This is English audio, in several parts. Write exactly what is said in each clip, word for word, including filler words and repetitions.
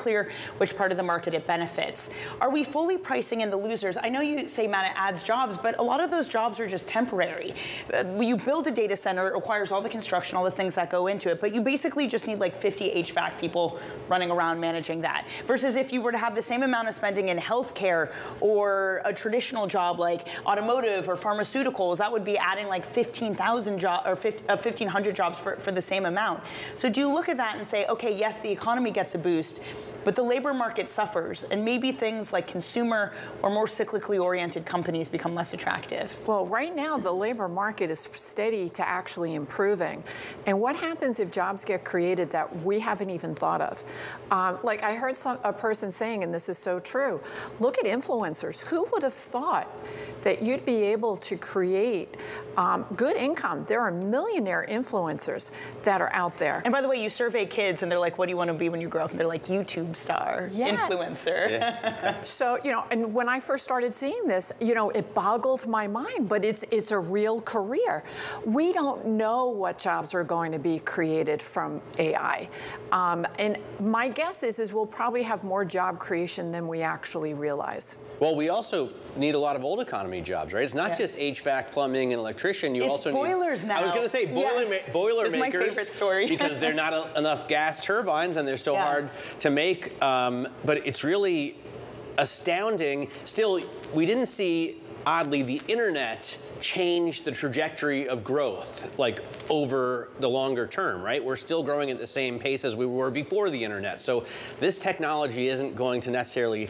clear which part of the market it benefits. Are we fully pricing in the losers? I know you say, Matt, it adds jobs, but a lot of those jobs are just temporary. Uh, you build a data center, it requires all the construction, all the things that go into it, but you basically just need like fifty H V A C people running around managing that. Versus if you were to have the same amount of spending in healthcare or a traditional job like automotive or pharmaceuticals, that would be adding like fifteen thousand jobs or fifteen hundred jobs for, for the same amount. So do you look at that and say, okay, yes, the economy gets a boost, but the labor market suffers, and maybe things like consumer or more cyclically oriented companies become less attractive? Well, right now, the labor market is steady to actually improving. And what happens if jobs get created that we haven't even thought of? Um, like I heard some, a person saying, and this is so true, look at influencers. Who would have thought that you'd be able to create um, good income? There are millionaire influencers that are out there. And by the way, you survey kids and they're like, what do you want to be when you grow up? And they're like, YouTube star, yeah. influencer. Yeah. So, you know, and when I first started seeing this, you know, it boggled my mind, but it's, it's a real career. We don't know what jobs are going to be created from A I. Um, and my guess is, is we'll probably have more job creation than we actually realize. Well, we also need a lot of old economy jobs, right? It's not yes. just H V A C, plumbing, and electrician. You it's also boilers need, now. I was going to say boiler yes. ma boiler this makers. Is my favorite story. Because they're not a, enough gas turbines and they're so yeah. hard to make. Um, but it's really astounding. Still, we didn't see, oddly, the internet change the trajectory of growth, like over the longer term, right? We're still growing at the same pace as we were before the internet. So this technology isn't going to necessarily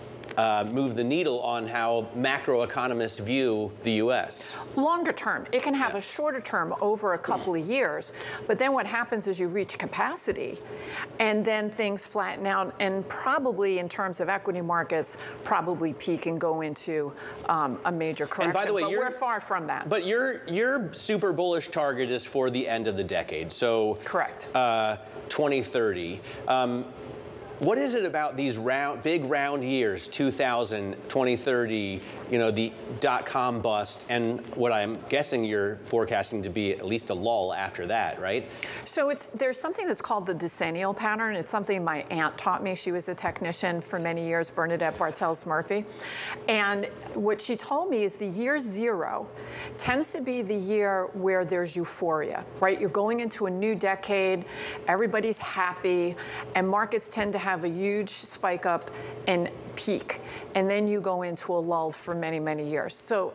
Uh, move the needle on how macroeconomists view the U S. Longer term. It can have yeah. a shorter term over a couple of years, but then what happens is you reach capacity, and then things flatten out, and probably in terms of equity markets, probably peak and go into um, a major correction. And by the way, but you're, we're far from that. But your, your super bullish target is for the end of the decade, so correct. Uh, twenty thirty. Um, What is it about these round, big round years, two thousand, twenty thirty, you know, the dot-com bust, and what I'm guessing you're forecasting to be at least a lull after that, right? So it's there's something that's called the decennial pattern. It's something my aunt taught me. She was a technician for many years, Bernadette Bartels Murphy. And what she told me is the year zero tends to be the year where there's euphoria, right? You're going into a new decade, everybody's happy, and markets tend to have a huge spike up and peak, and then you go into a lull for many, many years. So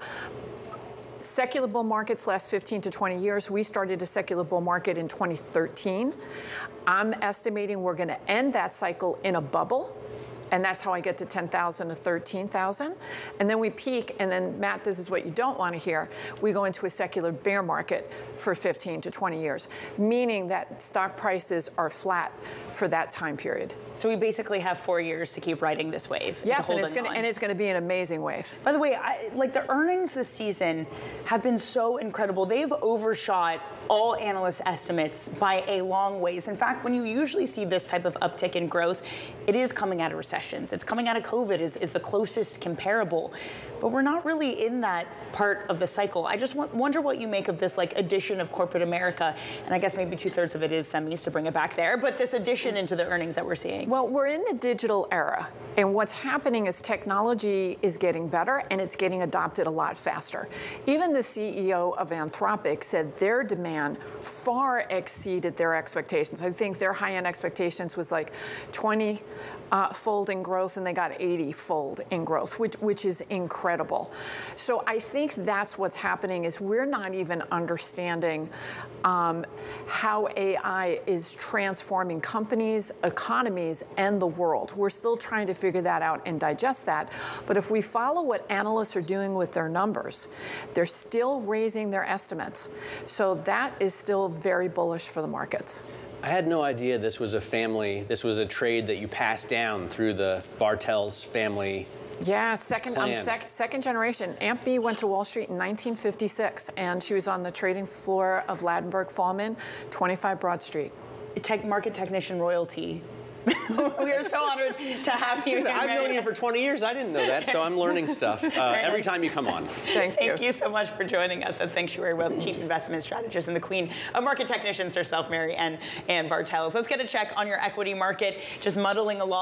secular bull markets last fifteen to twenty years. We started a secular bull market in twenty thirteen. I'm estimating we're going to end that cycle in a bubble, and that's how I get to ten thousand to thirteen thousand. And then we peak, and then, Matt, this is what you don't want to hear. We go into a secular bear market for fifteen to twenty years, meaning that stock prices are flat for that time period. So we basically have four years to keep riding this wave. Yes, and, and it's going to, and it's going to be an amazing wave. By the way, I, like the earnings this season have been so incredible. They've overshot all analyst estimates by a long ways. In fact, when you usually see this type of uptick in growth, it is coming out of recessions. It's coming out of COVID is, is the closest comparable. But we're not really in that part of the cycle. I just wonder what you make of this like addition of corporate America. And I guess maybe two thirds of it is semis to bring it back there, but this addition into the earnings that we're seeing. Well, we're in the digital era. And what's happening is technology is getting better and it's getting adopted a lot faster. Even the C E O of Anthropic said their demand far exceeded their expectations. I think their high-end expectations was like twenty uh, fold in growth, and they got eighty fold in growth, which, which is incredible. So I think that's what's happening is we're not even understanding um, how A I is transforming companies, economies, and the world. We're still trying to figure that out and digest that. But if we follow what analysts are doing with their numbers, they're still raising their estimates. So that is still very bullish for the markets. I had no idea this was a family, this was a trade that you passed down through the Bartels family. Yeah, second, um, sec second generation. Aunt Bee went to Wall Street in nineteen fifty-six, and she was on the trading floor of Ladenburg Thalmann, twenty-five Broad Street. Tech market technician royalty. We are so honored to have you here. I've known you for twenty years. I didn't know that, so I'm learning stuff uh, every time you come on. Thank you. Thank you so much for joining us at Sanctuary Wealth, Chief Investment Strategist and the Queen of Market Technicians herself, Mary Ann Bartels. Let's get a check on your equity market, just muddling along.